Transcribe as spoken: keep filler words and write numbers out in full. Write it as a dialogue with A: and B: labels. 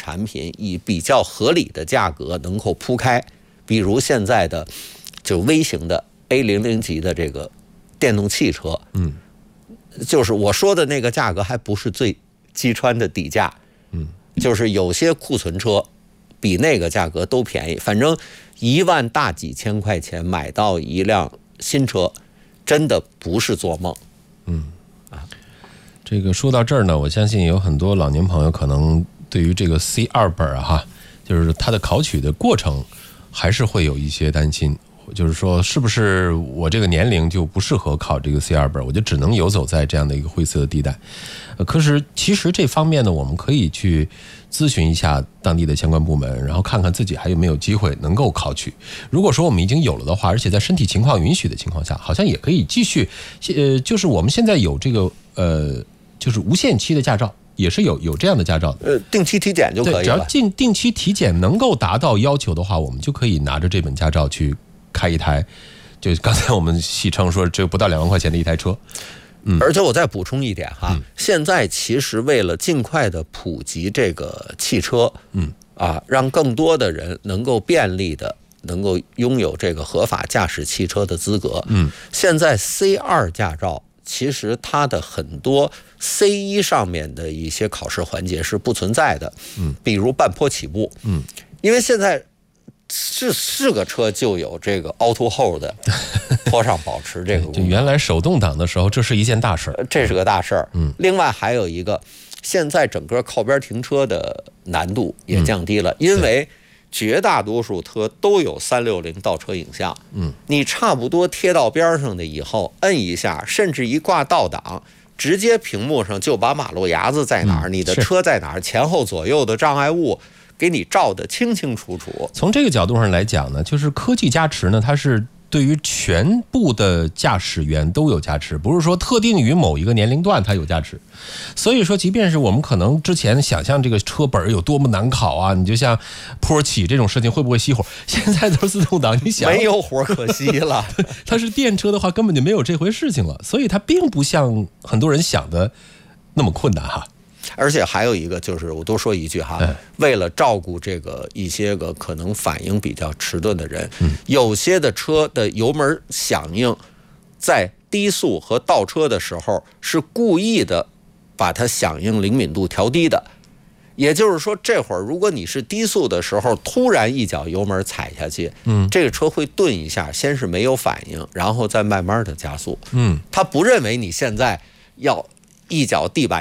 A: 产品以比较合理的价格能够铺开，比如现在的就微型的 A 零零 级的这个电动汽车，
B: 嗯，
A: 就是我说的那个价格还不是最击穿的底价，
B: 嗯，
A: 就是有些库存车比那个价格都便宜，反正一万大几千块钱买到一辆新车，真的不是做梦。
B: 嗯，啊，这个说到这儿呢，我相信有很多老年朋友可能对于这个 C 二 本啊，哈，就是它的考取的过程，还是会有一些担心。就是说，是不是我这个年龄就不适合考这个 C 二 本，我就只能游走在这样的一个灰色的地带？呃，可是其实这方面呢，我们可以去咨询一下当地的相关部门，然后看看自己还有没有机会能够考取。如果说我们已经有了的话，而且在身体情况允许的情况下，好像也可以继续。呃，就是我们现在有这个呃，就是无限期的驾照。也是有有这样的驾照的，
A: 呃，定期体检就可以了。
B: 只要定定期体检能够达到要求的话，我们就可以拿着这本驾照去开一台，就刚才我们戏称说这不到两万块钱的一台车。嗯，
A: 而且我再补充一点哈，
B: 嗯、
A: 现在其实为了尽快的普及这个汽车，
B: 嗯
A: 啊，让更多的人能够便利的能够拥有这个合法驾驶汽车的资格，
B: 嗯，
A: 现在 C 二 驾照其实它的很多 C 一 上面的一些考试环节是不存在的，
B: 嗯，
A: 比如半坡起步，
B: 嗯，
A: 因为现在是是个车就有这个 auto hold 的坡上保持这个功能，
B: 就原来手动挡的时候，这是一件大事儿，
A: 这是个大事儿。
B: 嗯，
A: 另外还有一个，现在整个靠边停车的难度也降低了，
B: 嗯、
A: 因为绝大多数车都有三六零倒车影像。
B: 嗯，
A: 你差不多贴到边上的以后，摁一下，甚至一挂倒档，直接屏幕上就把马路牙子在哪儿、嗯、你的车在哪儿，前后左右的障碍物给你照得清清楚楚。
B: 从这个角度上来讲呢，就是科技加持呢，它是对于全部的驾驶员都有加持，不是说特定于某一个年龄段它有加持。所以说，即便是我们可能之前想象这个车本有多么难考啊，你就像坡起这种事情会不会熄火，现在都是自动挡，你想
A: 没有火可熄了。
B: 它是电车的话，根本就没有这回事情了，所以它并不像很多人想的那么困难哈。
A: 而且还有一个就是，我多说一句哈，为了照顾这个一些个可能反应比较迟钝的人，有些的车的油门响应在低速和倒车的时候是故意的把它响应灵敏度调低的。也就是说，这会儿如果你是低速的时候突然一脚油门踩下去，嗯，这个车会顿一下，先是没有反应，然后再慢慢的加速。
B: 嗯，
A: 他不认为你现在要一脚地板